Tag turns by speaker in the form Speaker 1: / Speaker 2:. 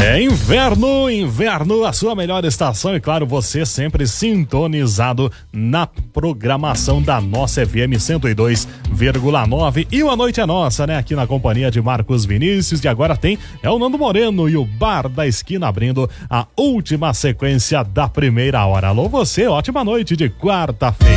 Speaker 1: É inverno, a sua melhor estação e claro, você sempre sintonizado na programação da nossa FM 102,9 e o A Noite é Nossa, né? Aqui na companhia de Marcos Vinícius e agora tem o Nando Moreno e o Bar da Esquina abrindo a última sequência da primeira hora. Alô você, ótima noite de quarta-feira.